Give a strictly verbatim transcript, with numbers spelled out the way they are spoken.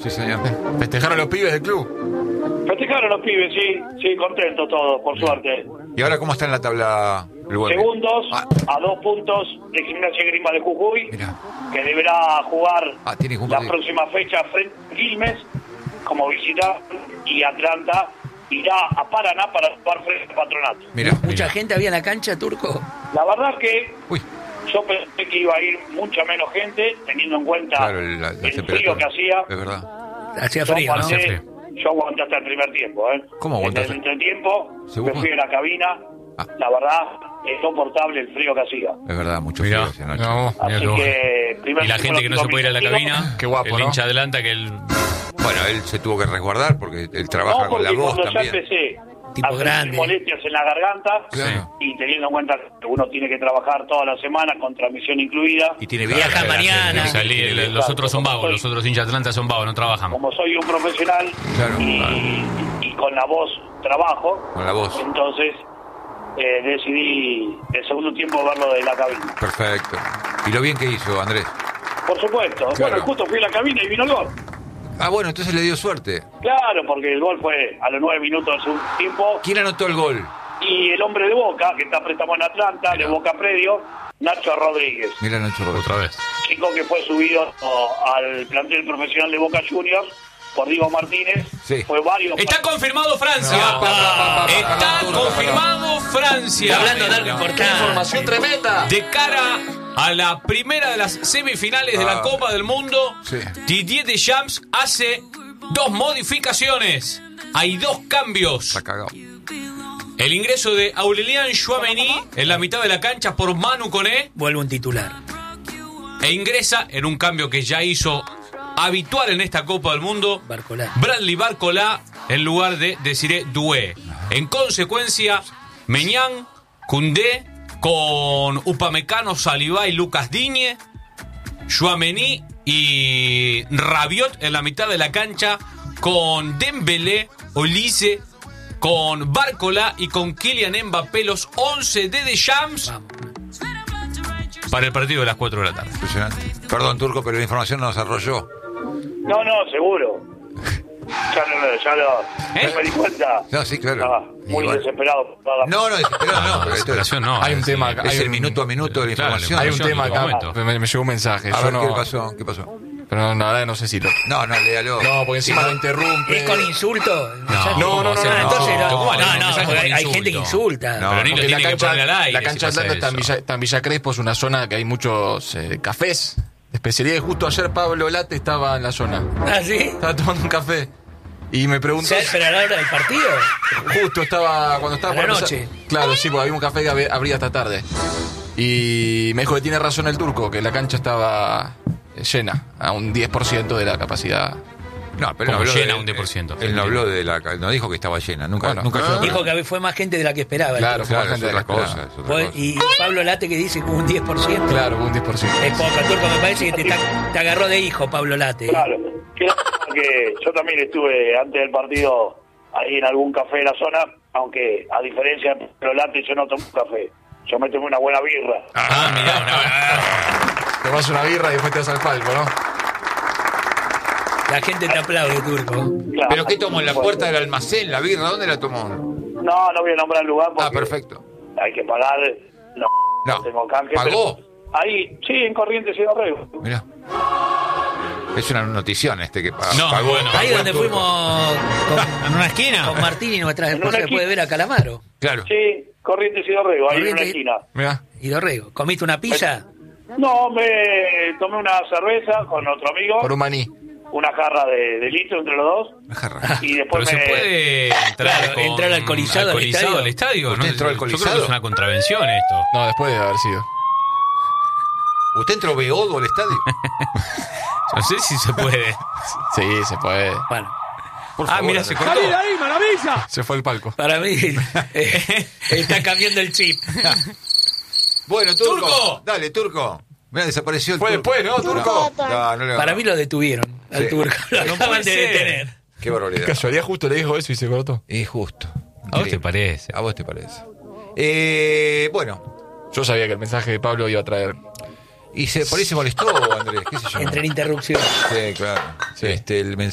Sí, señor. ¿Festejaron los pibes del club? Festejaron los pibes, sí, sí, contentos todos, por suerte. ¿Y ahora cómo está en la tabla el Güemes? Segundos, Ah. a dos puntos de Gimnasia y Grima de Jujuy, Mirá. que deberá jugar Ah, tiene que un la partido. próxima fecha frente a Quilmes como visita, y Atlanta irá a Paraná para jugar frente a Patronato. Mira, ¿Mucha gente había en la cancha, Turco? La verdad que uy, yo pensé que iba a ir mucha menos gente, teniendo en cuenta claro, el, la, la el frío temperatura. que hacía. Es verdad. Hacía Yo frío, ¿no? aguanté, Hacía frío. yo aguanté hasta el primer tiempo, ¿eh? ¿Cómo aguantaste? En el entretiempo ¿Seguro? me fui a la cabina. Ah. La verdad, es soportable el frío que hacía. Es verdad, mucho Mirá, frío esa noche. No, Mirá Así qué que, primer Y la tiempo gente que no lo se puede ir a la quiero cabina, Qué guapo, el ¿no? hincha de Atlanta que el... Bueno, él se tuvo que resguardar porque él trabaja No, con la porque voz cuando ya también. empecé Tipo a sentir grande. molestias en la garganta, Claro. y teniendo en cuenta que uno tiene que trabajar toda la semana con transmisión incluida, Y tiene Viaja viaje. mañana. Salí, el- los otros son vagos, los otros hinchas de Atlanta son vagos, no trabajan. como soy un profesional Claro. y, y con la voz trabajo, Con la voz. entonces eh, decidí el segundo tiempo verlo de la cabina. Perfecto. Y lo bien que hizo, Andrés. Por supuesto. Claro. Bueno, justo fui a la cabina y vino el gol. Ah, bueno, entonces le dio suerte. Claro, porque el gol fue a los nueve minutos del segundo tiempo. ¿Quién anotó el gol? Y el hombre de Boca, que está préstamo en Atlanta, de Boca Predio, Nacho Rodríguez. Mira Nacho Rodríguez. Otra vez. Chico que fue subido oh, al plantel profesional de Boca Juniors por Diego Martínez. Sí. Fue varios. Está confirmado Francia. No, pa, pa, pa, pa, Está pa, pa, confirmado Francia. Está hablando de algo importante. Información tremenda. De cara a la primera de las semifinales de la Ah. Copa del Mundo, Sí. Didier Deschamps hace dos modificaciones. Hay dos cambios. Está cagado. El ingreso de Aurélien Tchouaméni en la mitad de la cancha por Manu Koné, Vuelve un titular. e ingresa en un cambio que ya hizo habitual en esta Copa del Mundo, Barcolá. Bradley Barcola en lugar de Desiré Doué. En consecuencia, Meñán, Koundé con Upamecano, Saliba y Lucas Digne, Tchouaméni y Rabiot en la mitad de la cancha con Dembélé, Olise, con Barcola y con Kylian Mbappé, los once de Deschamps Vamos. para el partido de las cuatro de la tarde. Impresionante. Perdón, Turco, pero la información nos arrolló. No, no, seguro. Ya lo, ya lo ¿Eh? ya me di cuenta. No, sí, claro. Estaba muy Y bueno. desesperado. Estaba- No, no, desesperado no. pero esto es, Desesperación no. Hay un es- tema es- acá. es Hay el un- minuto a minuto de la Claro, información. Hay un Información tema de acá. momento. Me, me llegó un mensaje. A Yo ver, no, ¿qué pasó? ¿Qué pasó? Pero no, la verdad no sé si lo. No, no, léalo. No, porque encima lo interrumpe. ¿Es con insulto? No, No, no, no, no, no, entonces no. no, ¿Cómo le no, hace no, mensaje porque con hay, hay gente que insulto? insulta. No, Pero ni lo Porque tiene la que poner al cancha, aire. la si cancha pasa Atlanta está en, eso. Villa, está en Villa Crespo, es una zona que hay muchos eh, cafés de especialidad. Y justo ayer Pablo Late estaba en la zona. ¿Ah, sí? Estaba tomando un café. Y me preguntó. ¿Se espera a la hora del partido? Justo estaba. Cuando estaba A la por noche. empezar- Claro, sí, porque había un café que ab- abría hasta tarde. Y me dijo que tiene razón el turco, que la cancha estaba eh, llena, a un diez por ciento de la capacidad. No, pero Como no habló llena de- un diez por ciento. Él no habló de la. No dijo que estaba llena. Nunca. Bueno. nunca Ah. Dijo que fue más gente de la que esperaba. Claro, fue Claro, más es gente de otra la que cosa. esperaba. Es otra Fue- cosa. y Pablo Late que dice como un diez por ciento. Claro, un diez por ciento. Es poco, Turco, me parece que te, está- te agarró de hijo Pablo Late. Claro. Quiero decir que yo también estuve antes del partido ahí en algún café de la zona, aunque a diferencia de Pedro Late yo no tomo café. Yo me tomo una buena birra. Ah, mirá, una- Te vas una birra y después te vas al palco, ¿no? La gente te aplaude, Turco. Claro. ¿Pero qué tomó? ¿En la puerta del almacén? ¿La birra? ¿Dónde la tomó? No, no voy a nombrar el lugar porque Ah, perfecto. hay que pagar. No, No. no tengo canje. ¿Pagó? pero ahí, sí, en Corrientes y Dorrego. Mirá. Es una notición este que pa- No, pagó. bueno. Ahí pagó donde el turco. fuimos con, ¿En una esquina? con Martín y nuestra En esposa una se puede esquina. ver a Calamaro Claro. Sí, Corrientes y Dorrego, ahí en una Corrientes- esquina. Mira. y Dorrego. ¿Comiste una pizza? No, me tomé una cerveza con otro amigo, Por un maní. una jarra de, de litro entre los dos, Una jarra. y Pero después se me... puede entrar, Claro, con- entrar alcoholizado al estadio. al estadio. ¿Usted ¿no? entró Yo creo alcoholizado? que es una contravención esto. No, después de haber sido. ¿Usted entró beodo al estadio? No sé si se puede. Sí, se puede. Bueno, Por Ah, favor, mira, Andrés. se cortó. Se fue al palco. para mí eh, está cambiando el chip. Bueno, Turco. ¡Turco! Dale, Turco. Mira, desapareció el Fue Turco. después, ¿no, Turco? No, no le Para mí lo detuvieron al Sí. Turco. Lo No acaban puede de ser. detener. Qué barbaridad. Casualidad justo le dijo eso y se cortó. Injusto. ¿A vos te parece? A vos te parece. Eh, bueno, Yo sabía que el mensaje de Pablo iba a traer. y se, por ahí se molestó, Andrés. ¿Qué sé yo? Entre la interrupción. Sí, claro. Sí. Este, el mensaje